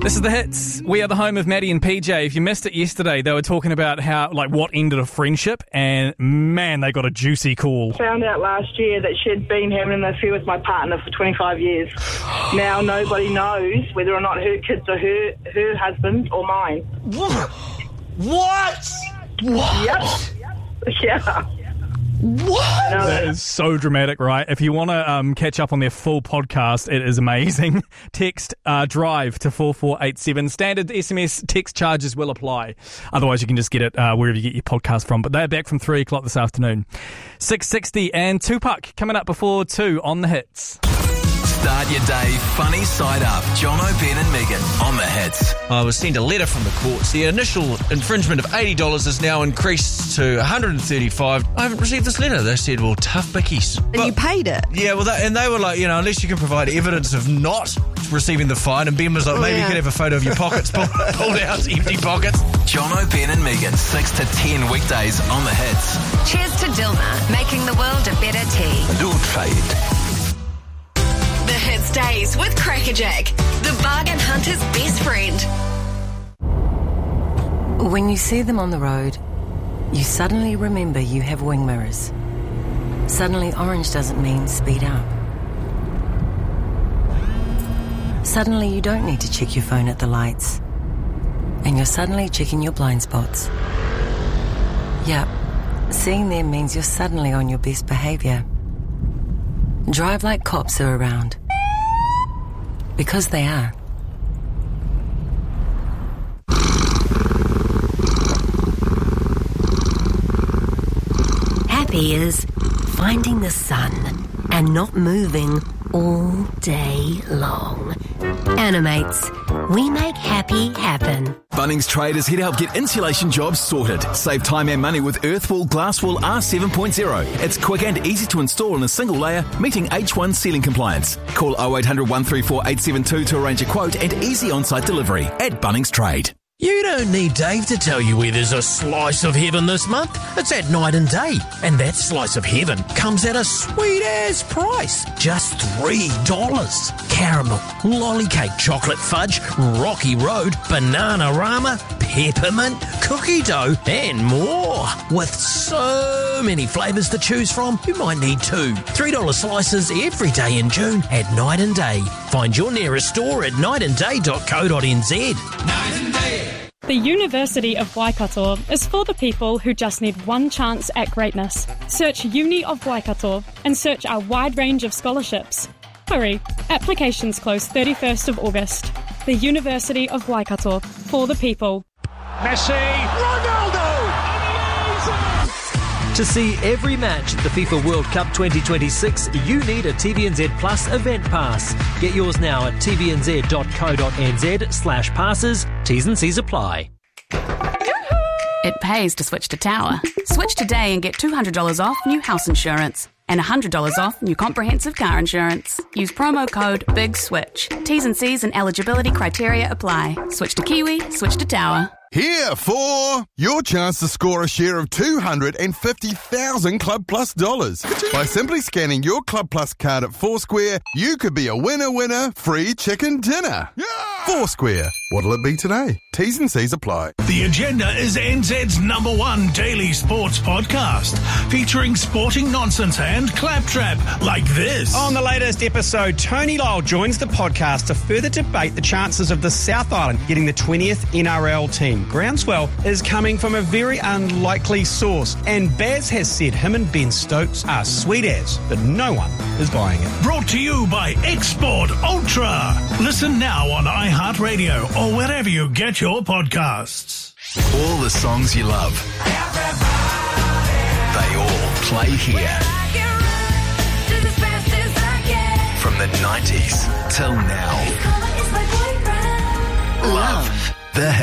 This is The Hits. We are the home of Maddie and PJ. If you missed it yesterday, they were talking about how, what ended a friendship, and man, they got a juicy call. Found out last year that she'd been having an affair with my partner for 25 years. Now nobody knows whether or not her kids are her husband or mine. What? Yep. Yeah. What? No. That is so dramatic, right? If you want to catch up on their full podcast, it is amazing. Text DRIVE to 4487. Standard SMS text charges will apply. Otherwise, you can just get it wherever you get your podcast from. But they're back from 3 o'clock this afternoon. 6:60 and Tupac coming up before 2 on The Hits. Start your day funny side up. Jono, Ben and Megan on The Hits. I was sent a letter from the courts. The initial infringement of $80 is now increased to $135. I haven't received this letter. They said, well, tough bickies. And you paid it? Yeah, well, they were like, unless you can provide evidence of not receiving the fine. And Ben was like, maybe you could have a photo of your pockets pulled out, empty pockets. Jono, Ben and Megan, 6 to 10 weekdays on The Hits. Cheers to Dilmah, making the world a better tea. Dual Trade. The Hits Days with Crackerjack, the bargain hunter's best friend. When you see them on the road, you suddenly remember you have wing mirrors. Suddenly orange doesn't mean speed up. Suddenly you don't need to check your phone at the lights. And you're suddenly checking your blind spots. Yep, seeing them means you're suddenly on your best behaviour. Drive like cops are around. Because they are. Happy is finding the sun and not moving all day long. Animates. We make happy happen. Bunnings Traders here to help get insulation jobs sorted. Save time and money with Earthwall Glasswall R7.0. It's quick and easy to install in a single layer, meeting H1 ceiling compliance. Call 0800 134 872 to arrange a quote and easy on-site delivery at Bunnings Trade. You don't need Dave to tell you where there's a slice of heaven this month. It's at Night and Day. And that slice of heaven comes at a sweet-ass price. Just $3. Caramel, lolly cake, chocolate fudge, Rocky Road, Banana-Rama, peppermint, cookie dough, and more. With so many flavours to choose from, you might need 2 $3 slices every day in June at Night and Day. Find your nearest store at nightandday.co.nz. Night and Day. The University of Waikato is for the people who just need one chance at greatness. Search Uni of Waikato and search our wide range of scholarships. Hurry, applications close 31st of August. The University of Waikato, for the people. Messi, Ronaldo! To see every match at the FIFA World Cup 2026, you need a TVNZ Plus event pass. Get yours now at tvnz.co.nz/passes. T's and C's apply. It pays to switch to Tower. Switch today and get $200 off new house insurance and $100 off new comprehensive car insurance. Use promo code BIGSWITCH. T's and C's and eligibility criteria apply. Switch to Kiwi, switch to Tower. Here for your chance to score a share of $250,000 Club Plus dollars. By simply scanning your Club Plus card at Foursquare, you could be a winner, free chicken dinner. Yeah! Foursquare. What'll it be today? T's and C's apply. The Agenda is NZ's #1 daily sports podcast, featuring sporting nonsense and claptrap like this. On the latest episode, Tony Lyle joins the podcast to further debate the chances of the South Island getting the 20th NRL team. Groundswell is coming from a very unlikely source, and Baz has said him and Ben Stokes are sweet as, but no one is buying it. Brought to you by Export Ultra. Listen now on iHeartRadio or wherever you get your podcasts. All the songs you love. They all play here. From the 90s till now. Love the